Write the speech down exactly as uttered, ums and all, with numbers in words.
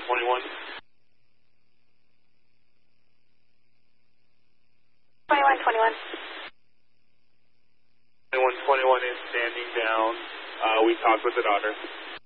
twenty-one. twenty-one twenty-one. twenty-one twenty-one is standing down. Uh, we talked with the daughter.